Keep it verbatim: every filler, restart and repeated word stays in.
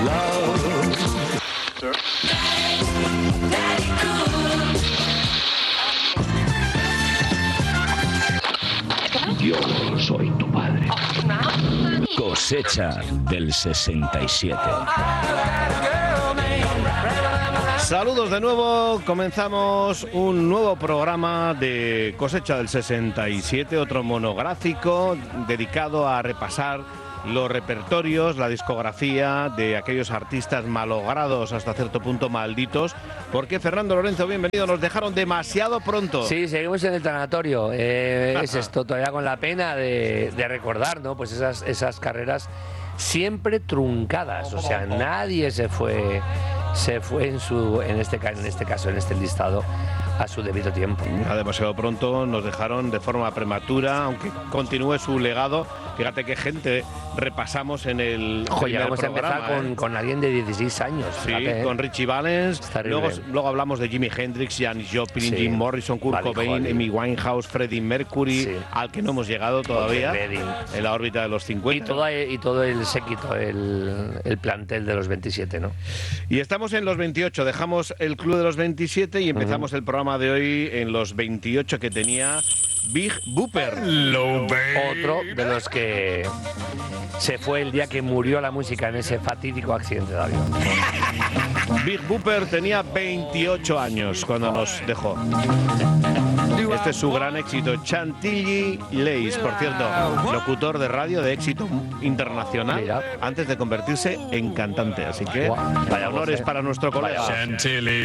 Yo soy tu padre. Cosecha del sesenta y siete. Saludos de nuevo, comenzamos un nuevo programa de Cosecha del sesenta y siete, otro monográfico dedicado a repasar los repertorios, la discografía de aquellos artistas malogrados, hasta cierto punto malditos, porque Fernando Lorenzo, bienvenido, nos dejaron demasiado pronto. Sí, seguimos en el tanatorio, eh, es esto, todavía con la pena de, de recordar, ¿no? Pues esas, esas carreras siempre truncadas, o sea, nadie se fue, se fue en, su, en, este, en este caso, en este listado, a su debido tiempo. A demasiado pronto nos dejaron de forma prematura, aunque continúe su legado. Fíjate qué gente repasamos en el Oye, primer vamos programa, a empezar con, ¿eh? con alguien de dieciséis años. Sí, fíjate, con Richie Valens. Luego, luego hablamos de Jimi Hendrix, Janis Joplin, sí. Jim Morrison, Kurt Buddy Cobain, Holly. Amy Winehouse, Freddie Mercury, Sí. al que no hemos llegado todavía, Redding. en la órbita de los Y cincuenta. todo, y todo el séquito, el, el plantel de los veintisiete, ¿no? Y estamos en los veintiocho, dejamos el club de los veintisiete y empezamos uh-huh. el programa de hoy en los veintiocho que tenía Big Bopper. Otro de los que se fue el día que murió la música en ese fatídico accidente de avión. Big Bopper tenía veintiocho años cuando nos dejó. Este es su gran éxito, Chantilly Lace, por cierto, locutor de radio de éxito internacional. Mira. Antes de convertirse en cantante, así que vaya honores para nuestro colega. Chantilly.